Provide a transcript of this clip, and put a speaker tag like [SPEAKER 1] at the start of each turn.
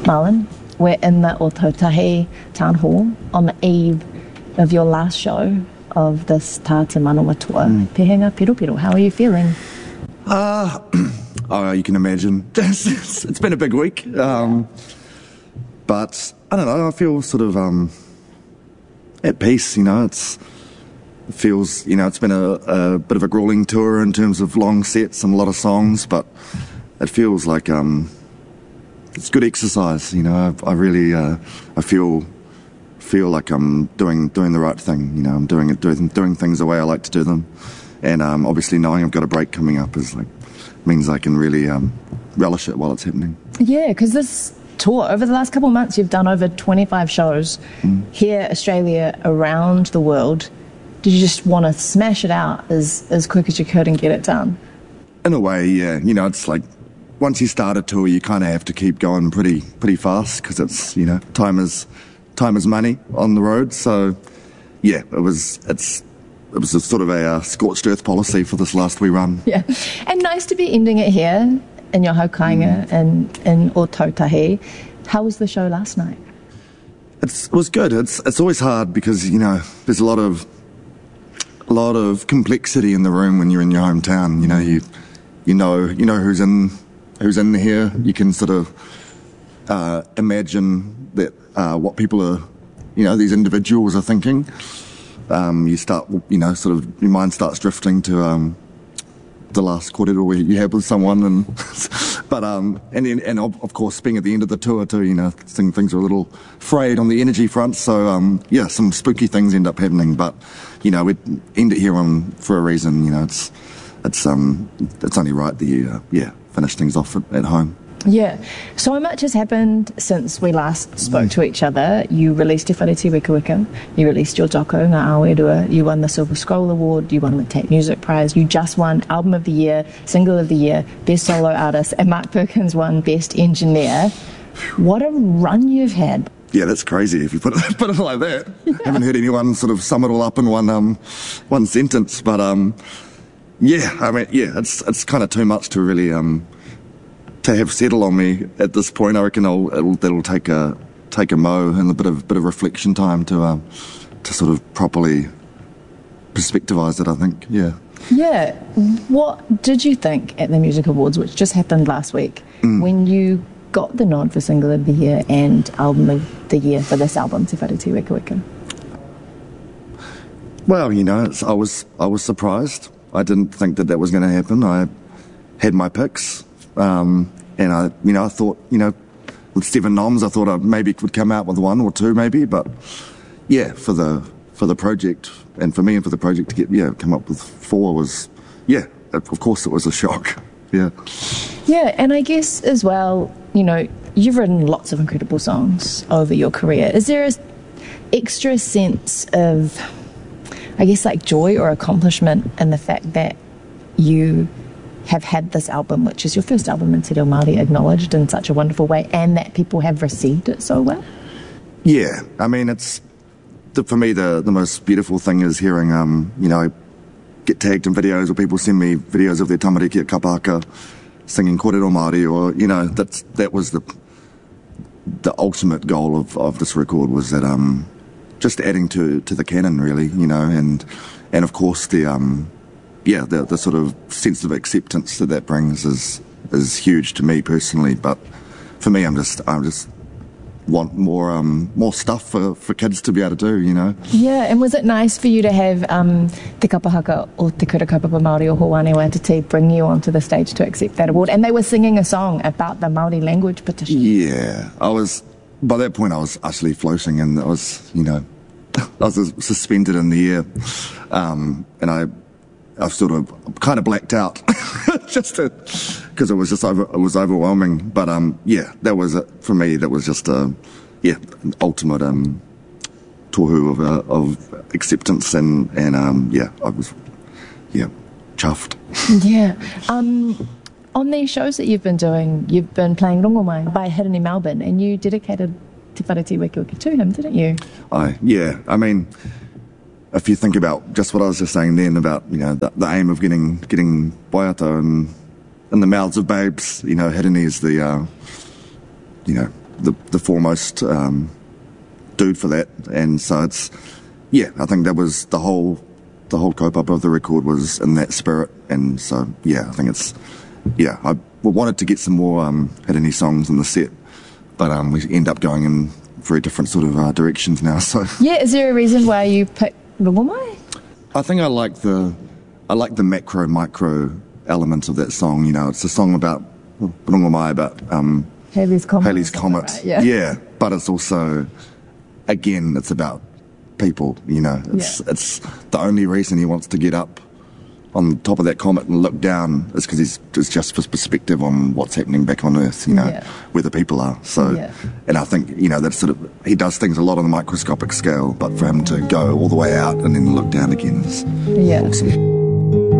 [SPEAKER 1] Marlon, we're in the Ōtautahi Town Hall on the eve of your last show of this Tā Te Manawa tour. Pehenga Piropiro, how are you feeling?
[SPEAKER 2] You can imagine. It's been a big week. But, I don't know, I feel sort of at peace, you know. It feels, you know, it's been a bit of a grueling tour in terms of long sets and a lot of songs, but it feels like it's good exercise, you know. I really, I feel like I'm doing the right thing, you know. I'm doing things the way I like to do them, and obviously knowing I've got a break coming up means I can really relish it while it's happening.
[SPEAKER 1] Yeah, because this tour, over the last couple of months, you've done over 25 shows here, Australia, around the world. Did you just want to smash it out as quick as you could and get it done?
[SPEAKER 2] In a way, yeah. You know, it's like once you start a tour, you kind of have to keep going pretty fast because it's, you know, time is money on the road. So, yeah, it was a sort of a scorched earth policy for this last wee run.
[SPEAKER 1] Yeah, and nice to be ending it here in your haukainga and in Ōtautahi. How was the show last night?
[SPEAKER 2] It was good. It's always hard because, you know, there's a lot of complexity in the room when you're in your hometown. You know, you know who's in here. You can sort of imagine that what people are, you know, these individuals are thinking. You start, you know, sort of your mind starts drifting to the last kōrero where you have with someone, but of course being at the end of the tour too, you know, things are a little frayed on the energy front, so yeah, some spooky things end up happening, but you know, we end it here for a reason. You know, it's only right that you finish things off at home.
[SPEAKER 1] Yeah, so much has happened since we last spoke to each other. You released Te Whareti Weka Weka, you released your doco, Ngā Aotearoa, you won the Silver Scroll Award, you won the TAP Music Prize, you just won Album of the Year, Single of the Year, Best Solo Artist, and Mark Perkins won Best Engineer. What a run you've had.
[SPEAKER 2] Yeah, that's crazy if you put it like that. Yeah. Haven't heard anyone sort of sum it all up in one sentence, but yeah, I mean, yeah, it's kind of too much to really to have settle on me at this point. I reckon that'll take a mo and a bit of reflection time to sort of properly perspectivise it, I think. Yeah. Yeah.
[SPEAKER 1] What did you think at the Music Awards, which just happened last week, when you got the nod for Single of the Year and Album of the Year for this album, Te Whareti Weka Weka?
[SPEAKER 2] Well, you know, I was surprised. I didn't think that was going to happen. I had my picks. And I thought, you know, with Stephen Noms, I thought I maybe could come out with one or two, maybe. But yeah, for the project and for me and for the project to come up with 4 was, yeah, of course it was a shock. Yeah.
[SPEAKER 1] Yeah, and I guess as well, you know, you've written lots of incredible songs over your career. Is there an extra sense of, I guess, like joy or accomplishment in the fact that you have had this album, which is your first album in Te Reo Māori, acknowledged in such a wonderful way, and that people have received it so well?
[SPEAKER 2] Yeah, I mean, for me, the most beautiful thing is hearing, you know, get tagged in videos, or people send me videos of their tamariki at Kapahaka singing kōrero Māori, or, you know, that was the ultimate goal of this record, was that just adding to the canon, really, you know, and of course the sort of sense of acceptance that brings is huge to me personally. But for me, I just want more stuff for kids to be able to do, you know.
[SPEAKER 1] Yeah, and was it nice for you to have Te Kapahaka o Te Kura Kaupapa Māori o Hōwane Waititi bring you onto the stage to accept that award? And they were singing a song about the Māori language petition.
[SPEAKER 2] Yeah, by that point I was actually floating, and I was, you know, I was suspended in the air, and I've sort of kind of blacked out just because it was overwhelming. But yeah, that was for me. That was just an ultimate tohu of acceptance, and yeah, I was chuffed.
[SPEAKER 1] Yeah. On these shows that you've been doing, you've been playing Rongomai by Hirini Melbourne, and you dedicated Te Whareti Weka Weka to him, didn't you?
[SPEAKER 2] Yeah. I mean, if you think about just what I was just saying then about, you know, the aim of getting waiata in the mouths of babes, you know, Hirini is the, you know, the foremost dude for that, and so it's I think that was the whole kaupapa of the record was in that spirit, and so I think it's I wanted to get some more Hirini songs in the set, but we end up going in very different sort of directions now. So
[SPEAKER 1] is there a reason why you picked Rongomai?
[SPEAKER 2] I think I like the macro micro element of that song. You know, it's a song about Rongomai, about
[SPEAKER 1] Halley's Comet.
[SPEAKER 2] Right? But it's also, again, it's about people. You know, it's the only reason he wants to get up on top of that comet and look down is because it's just his perspective on what's happening back on Earth, you know, where the people are. So, and I think, you know, that's sort of, he does things a lot on the microscopic scale, but for him to go all the way out and then look down again is awesome.